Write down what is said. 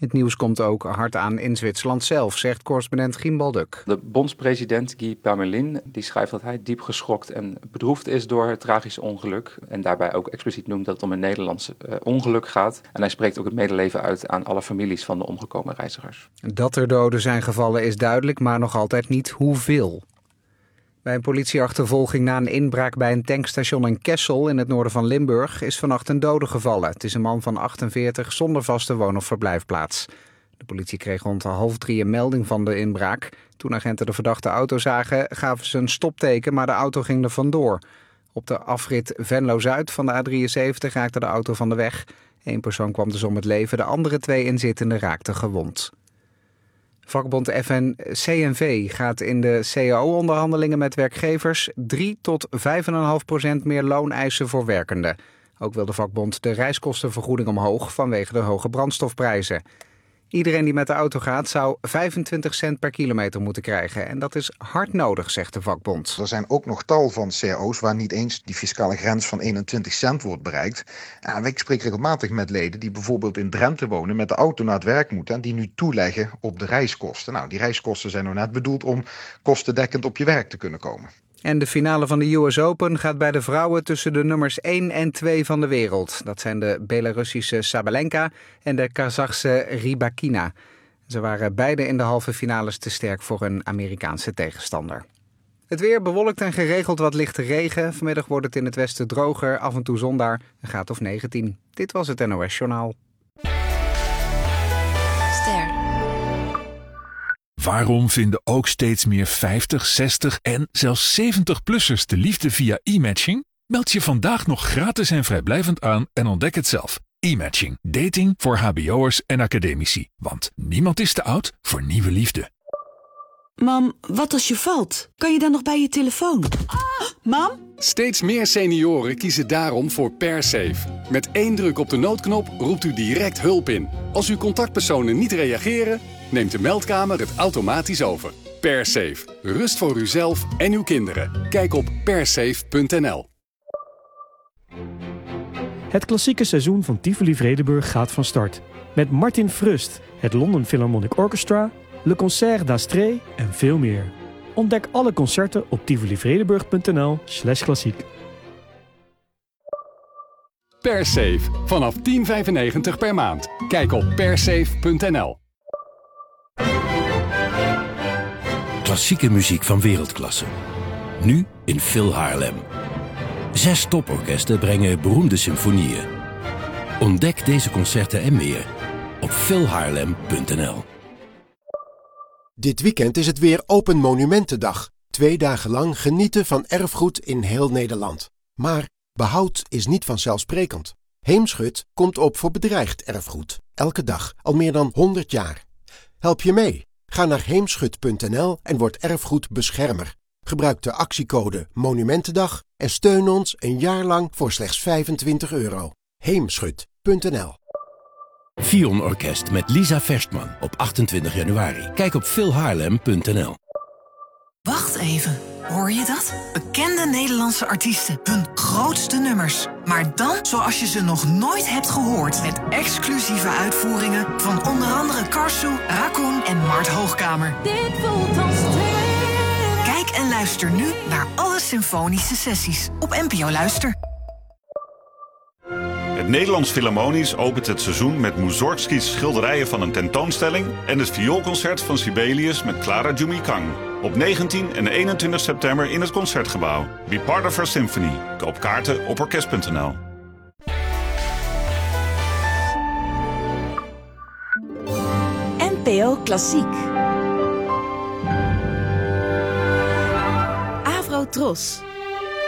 Het nieuws komt ook hard aan in Zwitserland zelf, zegt correspondent Giem Balduk. De bondspresident Guy Parmelin die schrijft dat hij diep geschokt en bedroefd is door het tragische ongeluk. En daarbij ook expliciet noemt dat het om een Nederlands ongeluk gaat. En hij spreekt ook het medeleven uit aan alle families van de omgekomen reizigers. Dat er doden zijn gevallen is duidelijk, maar nog altijd niet hoeveel. Bij een politieachtervolging na een inbraak bij een tankstation in Kessel in het noorden van Limburg is vannacht een dode gevallen. Het is een man van 48 zonder vaste woon- of verblijfplaats. De politie kreeg rond 2:30 een melding van de inbraak. Toen agenten de verdachte auto zagen, gaven ze een stopteken, maar de auto ging er vandoor. Op de afrit Venlo-Zuid van de A73 raakte de auto van de weg. 1 persoon kwam dus om het leven, de andere 2 inzittenden raakten gewond. Vakbond FNCNV gaat in de CAO-onderhandelingen met werkgevers 3 tot 5,5% meer loon eisen voor werkenden. Ook wil de vakbond de reiskostenvergoeding omhoog vanwege de hoge brandstofprijzen. Iedereen die met de auto gaat zou 25 cent per kilometer moeten krijgen. En dat is hard nodig, zegt de vakbond. Er zijn ook nog tal van cao's waar niet eens die fiscale grens van 21 cent wordt bereikt. En ik spreek regelmatig met leden die bijvoorbeeld in Drenthe wonen, met de auto naar het werk moeten en die nu toeleggen op de reiskosten. Nou, die reiskosten zijn nou net bedoeld om kostendekkend op je werk te kunnen komen. En de finale van de US Open gaat bij de vrouwen tussen de nummers 1 en 2 van de wereld. Dat zijn de Belarussische Sabalenka en de Kazachse Rybakina. Ze waren beide in de halve finales te sterk voor een Amerikaanse tegenstander. Het weer bewolkt en geregeld wat lichte regen. Vanmiddag wordt het in het westen droger, af en toe zon daar, een graad of 19. Dit was het NOS Journaal. Waarom vinden ook steeds meer 50, 60 en zelfs 70-plussers de liefde via e-matching? Meld je vandaag nog gratis en vrijblijvend aan en ontdek het zelf. E-matching. Dating voor hbo'ers en academici. Want niemand is te oud voor nieuwe liefde. Mam, wat als je valt? Kan je dan nog bij je telefoon? Mam? Steeds meer senioren kiezen daarom voor PerSafe. Met 1 druk op de noodknop roept u direct hulp in. Als uw contactpersonen niet reageren, neemt de meldkamer het automatisch over. PerSafe. Rust voor uzelf en uw kinderen. Kijk op persafe.nl. Het klassieke seizoen van Tivoli Vredenburg gaat van start. Met Martin Frust, het London Philharmonic Orchestra, Le Concert d'Astrée en veel meer. Ontdek alle concerten op tivolivredenburg.nl/klassiek. PerSafe. Vanaf €10,95 per maand. Kijk op persafe.nl. Klassieke muziek van wereldklasse. Nu in Phil Haarlem. 6 toporkesten brengen beroemde symfonieën. Ontdek deze concerten en meer op philhaarlem.nl. Dit weekend is het weer Open Monumentendag. 2 dagen lang genieten van erfgoed in heel Nederland. Maar behoud is niet vanzelfsprekend. Heemschut komt op voor bedreigd erfgoed. Elke dag, al meer dan 100 jaar. Help je mee? Ga naar heemschut.nl en word erfgoedbeschermer. Gebruik de actiecode Monumentendag en steun ons een jaar lang voor slechts €25. Heemschut.nl. Fion Orkest met Lisa Verstman op 28 januari. Kijk op philhaarlem.nl. Wacht even, hoor je dat? Bekende Nederlandse artiesten, hun grootste nummers. Maar dan zoals je ze nog nooit hebt gehoord. Met exclusieve uitvoeringen van onder andere Karsu, Raccoon en Mart Hoogkamer. Dit voelt als tweede. Kijk en luister nu naar alle symfonische sessies op NPO Luister. Het Nederlands Philharmonisch opent het seizoen met Mussorgskis schilderijen van een tentoonstelling en het vioolconcert van Sibelius met Clara Jumikang. Op 19 en 21 september in het Concertgebouw. Be part of our symphony. Koop kaarten op orkest.nl. NPO Klassiek. Avro Tros.